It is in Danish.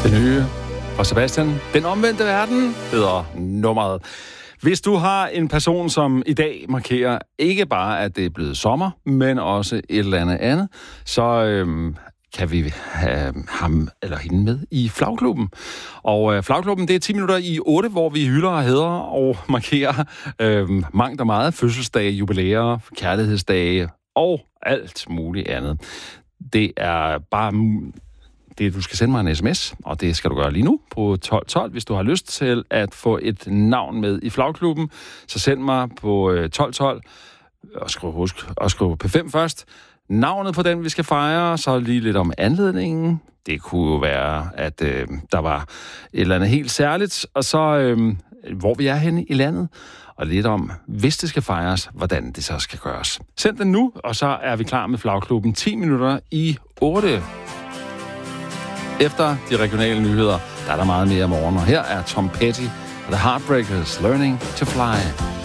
Det nye fra Sebastian. Den omvendte verden hedder nummeret. Hvis du har en person, som i dag markerer ikke bare, at det er blevet sommer, men også et eller andet, så kan vi have ham eller hende med i Flagklubben. Og Flagklubben, det er 10 minutter i 8, hvor vi hylder og hædrer og markerer mangt og meget. Fødselsdage, jubilæer, kærlighedsdage og alt muligt andet. Det er bare du skal sende mig en sms, og det skal du gøre lige nu på 1212. Hvis du har lyst til at få et navn med i Flagklubben, så send mig på 1212, og skriv P5 først. Navnet på den, vi skal fejre, så lige lidt om anledningen. Det kunne jo være, at der var et eller andet helt særligt, og så hvor vi er henne i landet, og lidt om, hvis det skal fejres, hvordan det så skal gøres. Send den nu, og så er vi klar med Flagklubben 10 minutter i 8. Efter de regionale nyheder, der er der meget mere i morgen, og her er Tom Petty og The Heartbreakers, Learning to Fly.